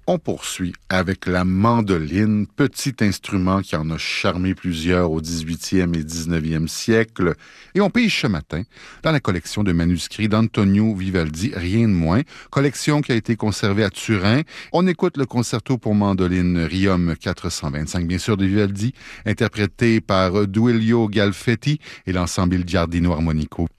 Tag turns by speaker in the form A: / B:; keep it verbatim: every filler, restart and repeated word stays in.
A: On poursuit avec la mandoline, petit instrument qui en a charmé plusieurs au dix-huitième et dix-neuvième siècle. Et on pige ce matin dans la collection de manuscrits d'Antonio Vivaldi, rien de moins, collection qui a été conservée à Turin. On écoute le concerto pour mandoline Riom quatre cent vingt-cinq, bien sûr, de Vivaldi, interprété par Duilio Galfetti et l'ensemble Giardino Armonico.